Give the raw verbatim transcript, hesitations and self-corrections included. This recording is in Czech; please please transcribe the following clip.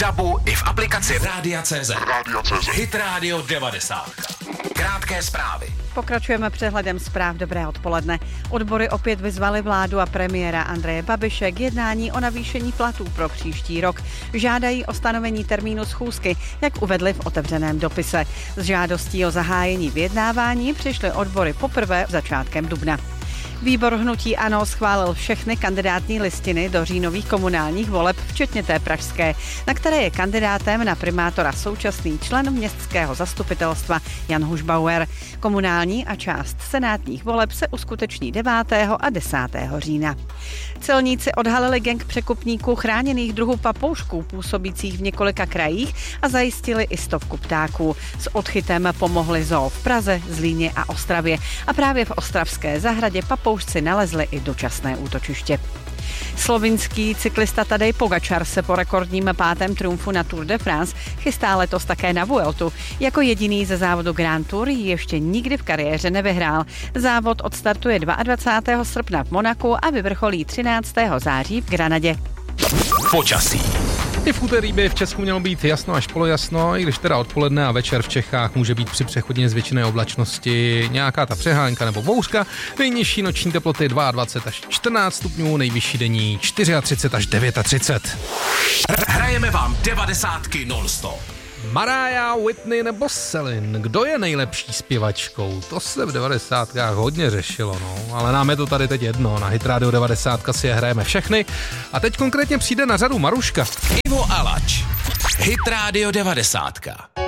DABu i v aplikaci Rádia tečka cé zet. Hit Radio devadesát. Krátké zprávy. Pokračujeme přehledem zpráv. Dobré odpoledne. Odbory opět vyzvaly vládu a premiéra Andreje Babiše k jednání o navýšení platů pro příští rok. Žádají o stanovení termínu schůzky, jak uvedli v otevřeném dopise. S žádostí o zahájení vyjednávání přišly odbory poprvé začátkem dubna. Výbor hnutí ANO schválil všechny kandidátní listiny do říjnových komunálních voleb, včetně té pražské, na které je kandidátem na primátora současný člen městského zastupitelstva Jan Hušbauer. Komunální a část senátních voleb se uskuteční devátého a desátého října. Celníci odhalili gang překupníků chráněných druhů papoušků působících v několika krajích a zajistili i stovku ptáků. S odchytem pomohli zoo v Praze, Zlíně a Ostravě. A právě v ostravské zahradě papoušci nalezli i dočasné útočiště. Slovinský cyklista Tadej Pogačar se po rekordním pátém triumfu na Tour de France chystá letos také na Vueltu. Jako jediný ze závodu Grand Tour ji ještě nikdy v kariéře nevyhrál. Závod odstartuje dvacátého druhého srpna v Monaku a vyvrcholí třináctého září v Granadě. Počasí. I v úterý by v Česku mělo být jasno až polojasno, i když teda odpoledne a večer v Čechách může být při přechodně zvětšené oblačnosti nějaká ta přehánka nebo bouřka. Nejnižší noční teploty dvacet dva až čtrnáct stupňů, nejvyšší denní třicet čtyři až třicet devět. Hrajeme vám devadesátky non-stop. Mariah, Whitney nebo Celine, kdo je nejlepší zpěvačkou? To se v devadesátkách hodně řešilo, no, ale nám je to tady teď jedno. Na Hit Radio devadesát si je hrajeme všechny a teď konkrétně přijde na řadu Maruška. Ivo Alač, Hit Radio devadesát.